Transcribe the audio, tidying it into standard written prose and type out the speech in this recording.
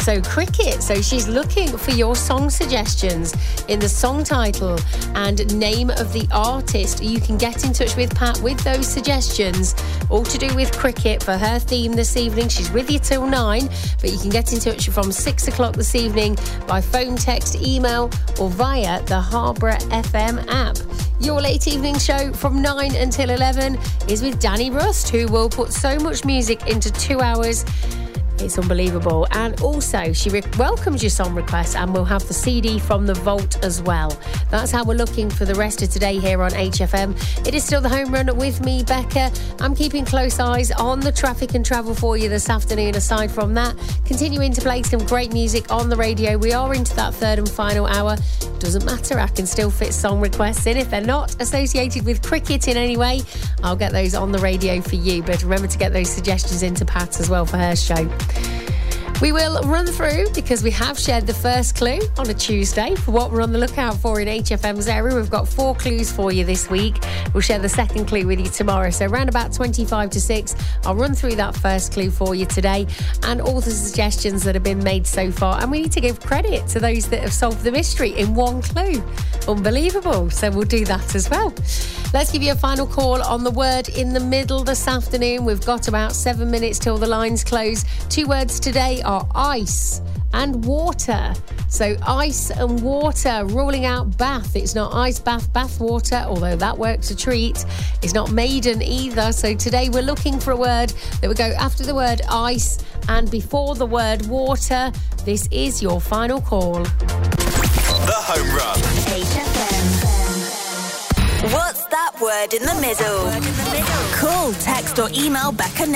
So cricket. So she's looking for your song suggestions in the song title and name of the artist. You can get in touch with Pat with those suggestions, all to do with cricket for her theme this evening. She's with you till 9, but you can get in touch from 6 o'clock this evening by phone, text, email or via the Harborough FM app. Your late evening show from 9 until 11 is with Danny Rust, who will put so much music into 2 hours. It's unbelievable. And also, she welcomes your song requests and we'll have the CD from the vault as well. That's how we're looking for the rest of today here on HFM. It is still the home run with me, Becca. I'm keeping close eyes on the traffic and travel for you this afternoon. Aside from that, continuing to play some great music on the radio. We are into that third and final hour. Doesn't matter, I can still fit song requests in. If they're not associated with cricket in any way, I'll get those on the radio for you. But remember to get those suggestions into Pat as well for her show. We will run through, because we have shared the first clue on a Tuesday for what we're on the lookout for in HFM's area. We've got 4 clues for you this week. We'll share the second clue with you tomorrow. So around about 25 to 6, I'll run through that first clue for you today and all the suggestions that have been made so far. And we need to give credit to those that have solved the mystery in 1 clue. Unbelievable. So we'll do that as well. Let's give you a final call on the word in the middle this afternoon. We've got about 7 minutes till the lines close. 2 words today are ice and water. So ice and water, ruling out bath. It's not ice bath, bath water, although that works a treat. It's not maiden either. So today we're looking for a word that would go after the word ice and before the word water. This is your final call. The Home Run. HFM. What's that word in the middle? Call, text or email Becca now.